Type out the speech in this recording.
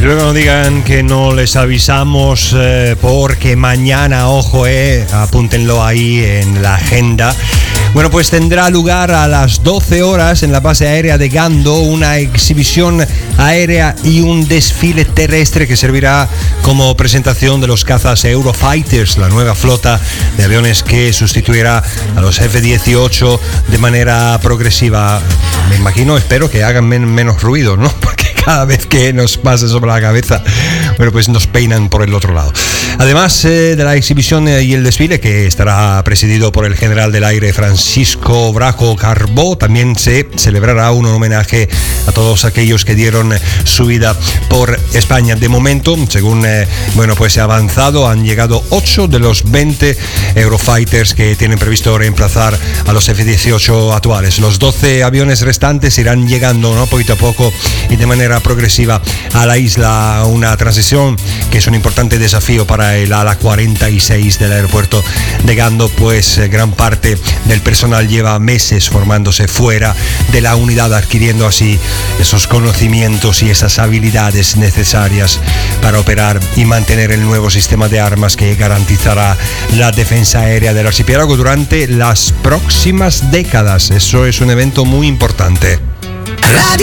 Espero que no digan que no les avisamos, porque mañana, ojo, apúntenlo ahí en la agenda. Bueno, pues tendrá lugar a las 12 horas en la base aérea de Gando una exhibición aérea y un desfile terrestre que servirá como presentación de los cazas Eurofighters, la nueva flota de aviones que sustituirá a los F-18 de manera progresiva. Me imagino, espero que hagan menos ruido, ¿no? Porque cada vez que nos pase sobre la cabeza, bueno, pues nos peinan por el otro lado. Además de la exhibición y el desfile, que estará presidido por el general del aire Francisco Braco Carbó, también se celebrará un homenaje a todos aquellos que dieron su vida por España. De momento, según pues se ha avanzado, han llegado 8 de los 20 Eurofighters que tienen previsto reemplazar a los F-18 actuales. Los 12 aviones restantes irán llegando, ¿no?, poquito a poco y de manera progresiva a la isla, una transición que es un importante desafío para el ala 46 del aeropuerto de Gando, pues gran parte del personal lleva meses formándose fuera de la unidad, adquiriendo así esos conocimientos y esas habilidades necesarias para operar y mantener el nuevo sistema de armas que garantizará la defensa aérea del archipiélago durante las próximas décadas. Eso es un evento muy importante.